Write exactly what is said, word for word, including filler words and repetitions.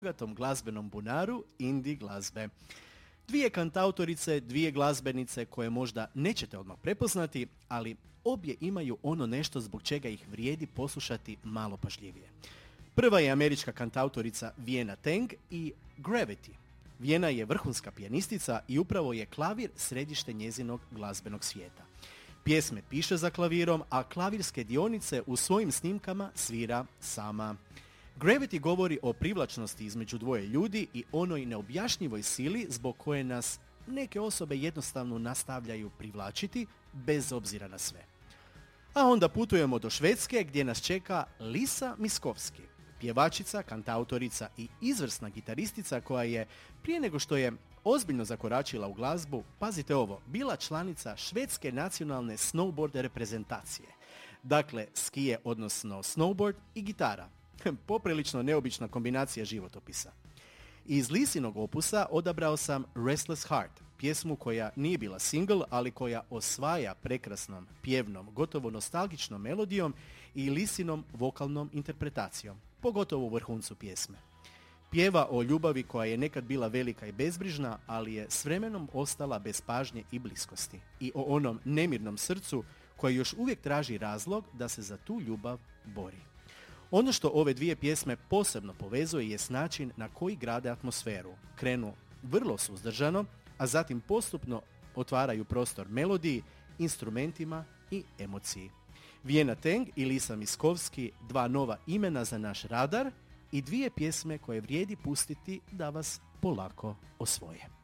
bogatom glazbenom bunaru indie glazbe. Dvije kantautorice, dvije glazbenice koje možda nećete odmah prepoznati, ali obje imaju ono nešto zbog čega ih vrijedi poslušati malo pažljivije. Prva je američka kantautorica Vienna Teng i Gravity. Vienna je vrhunska pijanistica i upravo je klavir središte njezinog glazbenog svijeta. Pjesme piše za klavirom, a klavirske dionice u svojim snimkama svira sama. Gravity govori o privlačnosti između dvoje ljudi i onoj neobjašnjivoj sili zbog koje nas neke osobe jednostavno nastavljaju privlačiti bez obzira na sve. A onda putujemo do Švedske gdje nas čeka Lisa Miskovsky, pjevačica, kantautorica i izvrsna gitaristica koja je prije nego što je ozbiljno zakoračila u glazbu, pazite ovo, bila članica švedske nacionalne snowboard reprezentacije. Dakle, skije odnosno snowboard i gitara. Poprilično neobična kombinacija životopisa. Iz Lisinog opusa odabrao sam Restless Heart, pjesmu koja nije bila single, ali koja osvaja prekrasnom, pjevnom, gotovo nostalgičnom melodijom i Lisinom vokalnom interpretacijom, pogotovo u vrhuncu pjesme. Pjeva o ljubavi koja je nekad bila velika i bezbrižna, ali je s vremenom ostala bez pažnje i bliskosti. I o onom nemirnom srcu koje još uvijek traži razlog da se za tu ljubav bori. Ono što ove dvije pjesme posebno povezuje je način na koji grade atmosferu. Krenu vrlo suzdržano, a zatim postupno otvaraju prostor melodiji, instrumentima i emociji. Vienna Teng i Lisa Miskovsky, dva nova imena za naš radar i dvije pjesme koje vrijedi pustiti da vas polako osvoje.